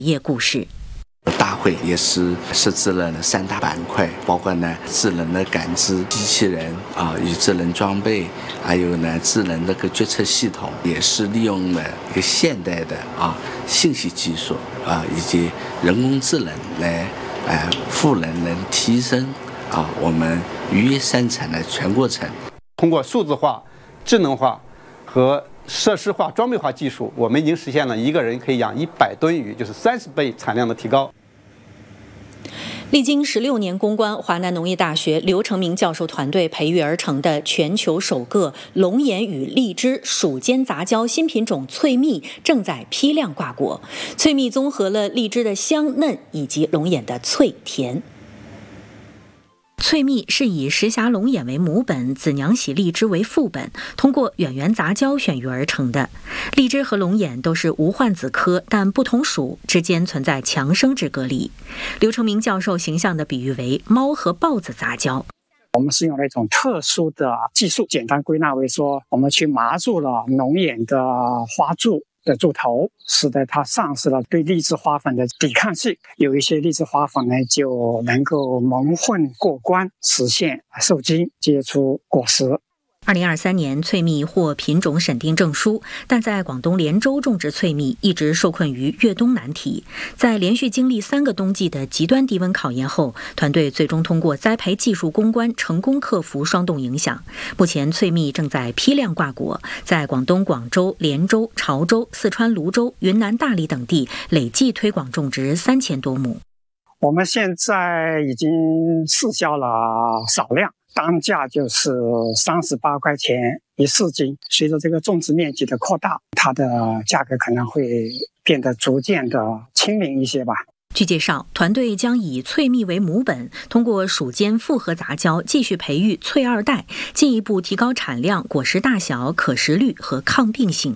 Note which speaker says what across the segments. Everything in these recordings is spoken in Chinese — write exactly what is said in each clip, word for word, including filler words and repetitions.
Speaker 1: 业故事。
Speaker 2: 大会也是设置了三大板块，包括呢智能的感知机器人啊，与智能装备，还有呢智能的个决策系统，也是利用了一个现代的啊信息技术啊以及人工智能来呃赋能，能提升啊我们渔业生产的全过程。
Speaker 3: 通过数字化、智能化和设施化、装备化技术，我们已经实现了一个人可以养一百吨鱼，就是三十倍产量的提高。
Speaker 1: 历经十六年攻关，华南农业大学刘成明教授团队培育而成的全球首个龙眼与荔枝属间杂交新品种翠蜜正在批量挂国。翠蜜综合了荔枝的香嫩以及龙眼的脆甜。翠蜜是以石峡龙眼为母本，紫娘喜荔枝为副本，通过远缘杂交选育而成的。荔枝和龙眼都是无患子科，但不同属之间存在强生殖隔离。刘成明教授形象地比喻为猫和豹子杂交。
Speaker 4: 我们是用了一种特殊的技术，简单归纳为说，我们去麻住了龙眼的花柱的柱头，使得它丧失了对荔枝花粉的抵抗性，有一些荔枝花粉呢就能够蒙混过关，实现受精结出果实。
Speaker 1: 二零二三年，翠蜜获品种审定证书，但在广东连州种植翠蜜一直受困于越冬难题。在连续经历三个冬季的极端低温考验后，团队最终通过栽培技术攻关，成功克服霜冻影响。目前，翠蜜正在批量挂国，在广东广州、连州、潮州、四川泸州、云南大理等地累计推广种植三千多亩。
Speaker 4: 我们现在已经试销了少量，单价就是三十八块钱一市斤。随着这个种植面积的扩大，它的价格可能会变得逐渐的亲民一些吧。
Speaker 1: 据介绍，团队将以翠蜜为母本，通过属间复合杂交继续培育翠二代，进一步提高产量、果实大小、可食率和抗病性。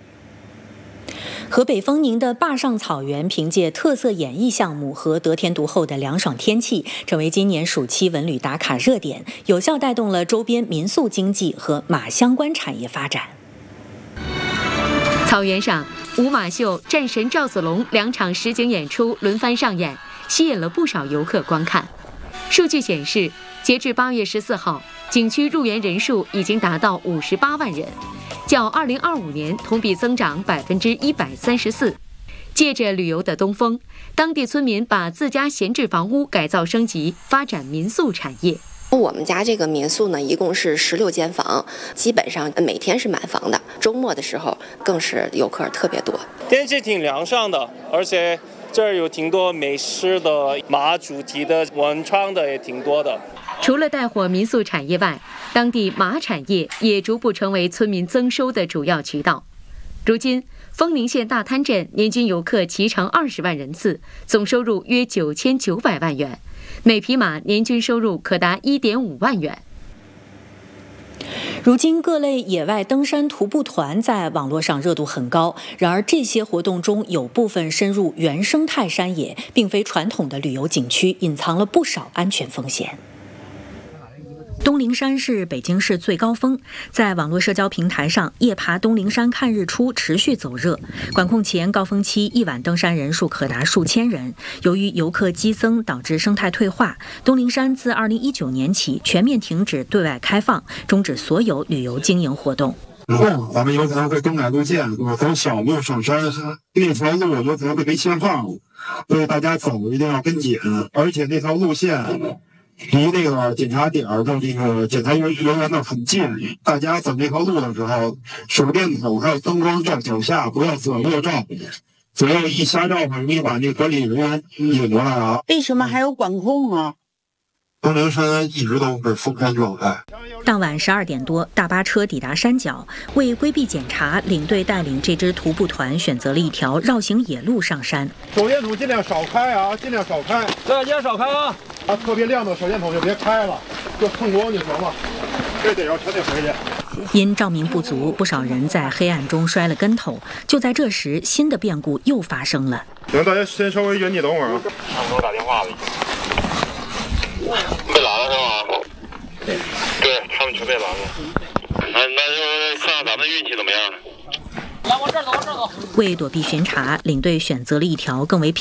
Speaker 1: 河北丰宁的坝上草原凭借特色演艺项目和得天独厚的凉爽天气，成为今年暑期文旅打卡热点，有效带动了周边民宿经济和马相关产业发展。
Speaker 5: 草原上，舞马秀、战神赵子龙两场实景演出轮番上演，吸引了不少游客观看。数据显示，截至八月十四号，景区入园人数已经达到五十八万人，较二零二五年同比增长百分之一百三十四。借着旅游的东风，当地村民把自家闲置房屋改造升级，发展民宿产业。
Speaker 6: 我们家这个民宿呢，一共是十六间房，基本上每天是满房的，周末的时候更是游客特别多。
Speaker 7: 天气挺凉爽的，而且这儿有挺多美食的，马主题的、文创的也挺多的。
Speaker 5: 除了带火民宿产业外，当地马产业也逐步成为村民增收的主要渠道。如今，丰宁县大滩镇年均游客骑乘二十万人次，总收入约九千九百万元，每匹马年均收入可达一点五万元。
Speaker 1: 如今，各类野外登山徒步团在网络上热度很高。然而，这些活动中有部分深入原生态山野，并非传统的旅游景区，隐藏了不少安全风险。东陵山是北京市最高峰，在网络社交平台上，夜爬东陵山看日出持续走热。管控前高峰期，一晚登山人数可达数千人。由于游客激增导致生态退化，东陵山自二零一九年起全面停止对外开放，终止所有旅游经营活动。
Speaker 8: 以后咱们有可能会更改路线，从小路上山，那条路有可能会被限号，所以大家走一定要跟紧，而且那条路线离那个检查点的那个检查人员那很近，大家走这条路的时候，手电筒还有灯光照脚下，不要左右照，左右一瞎照很容易把那管理人员引过来啊。
Speaker 9: 为什么还有管控啊？
Speaker 8: 东陵山一直都是封山状态。
Speaker 1: 当晚十二点多，大巴车抵达山脚，为规避检查，领队带领这支徒步团选择了一条绕行野路上山。
Speaker 10: 手电筒尽量少开啊，尽量少开，
Speaker 7: 对，尽量少开啊！
Speaker 10: 啊，特别亮的手电筒就别开了，就蹭光就行了。这得要全得回去。
Speaker 1: 因照明不足，不少人在黑暗中摔了跟头。就在这时，新的变故又发生了。
Speaker 10: 行，大家先稍微远点等会儿啊。
Speaker 11: 他们给我打电话了，被拦了是吧？对，对他们全被拦了。那那就看看咱们运气怎么样了。
Speaker 1: 为躲避巡查，领队选择了一条更为